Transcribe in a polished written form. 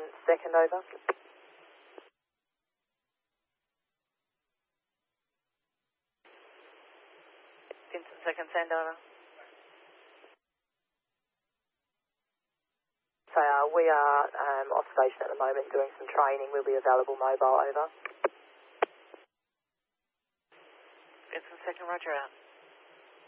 second, over. Vincent second, send over. So we are off station at the moment doing some training. We'll be available mobile, over. Vincent second, roger out.